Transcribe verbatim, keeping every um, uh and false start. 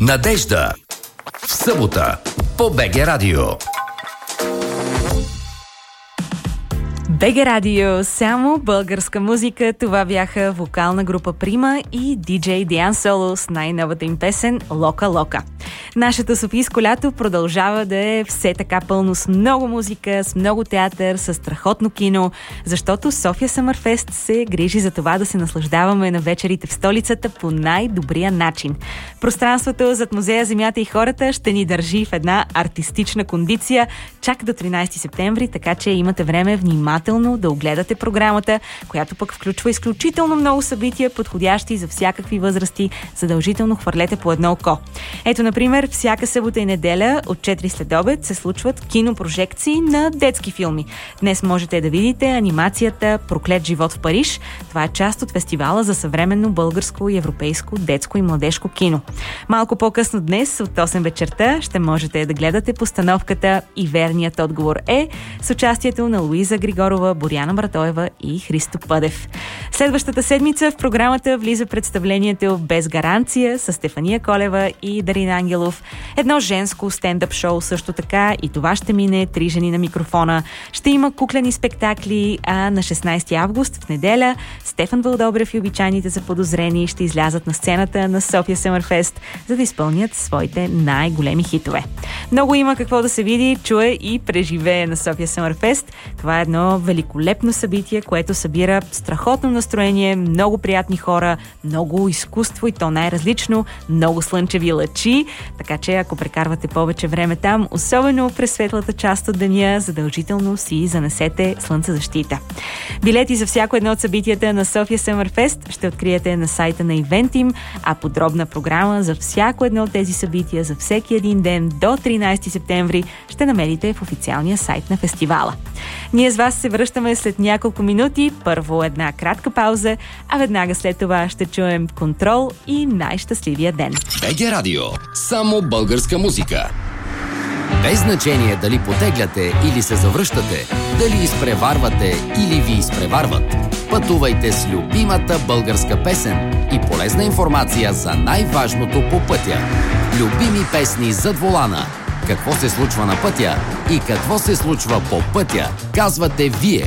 Надежда. В събота по БГ Радио. БГ Радио, само българска музика. Това бяха вокална група Прима и диджей Диан Соло с най-новата им песен Лока Лока. Нашето софийско лято продължава да е все така пълно с много музика, с много театър, с страхотно кино, защото София Съмърфест се грижи за това да се наслаждаваме на вечерите в столицата по най-добрия начин. Пространството зад музея Земята и хората ще ни държи в една артистична кондиция чак до тринайсети септември, така че имате време внимателно да огледате програмата, която пък включва изключително много събития, подходящи за всякакви възрасти. Задължително хвърлете по едно око. Ето, например, всяка събота и неделя от четири следобед се случват кинопрожекции на детски филми. Днес можете да видите анимацията "Проклет живот в Париж". Това е част от фестивала за съвременно българско и европейско детско и младежко кино. Малко по-късно днес, от осем вечерта, ще можете да гледате постановката "И верният отговор е" с участието на Луиза Григорова, Боряна Братоева и Христо Пъдев. Следващата седмица в програмата влиза представлението "Без гаранция" с Стефания Колева и Дарин Ангелов. Едно женско стендъп шоу също така, и това ще мине "Три жени на микрофона". Ще има куклени спектакли, а на шестнайсети август в неделя Стефан Вълдобрев и обичайните заподозрени ще излязат на сцената на София Съмърфест, за да изпълнят своите най-големи хитове. Много има какво да се види, чуе и преживее на София Съмърфест. Това е едно великолепно събитие, което събира страхотно настроение, много приятни хора, много изкуство и то най-различно, много слънчеви лъчи, така че ако прекарвате повече време там, особено през светлата част от деня, задължително си занесете слънцезащита. Билети за всяко едно от събитията на София Съмърфест ще откриете на сайта на Eventim, а подробна програма за всяко едно от тези събития за всеки един ден до тринайсети септември ще намерите в официалния сайт на фестивала. Ние с вас се връщаме след няколко минути. Първо една кратка пауза, а веднага след това ще чуем "Контрол" и "Най-щастливия ден". БГ Радио. Само българска музика. Без значение дали потегляте или се завръщате, дали изпреварвате или ви изпреварват. Пътувайте с любимата българска песен и полезна информация за най-важното по пътя. Любими песни зад волана. Какво се случва на пътя и какво се случва по пътя, казвате вие.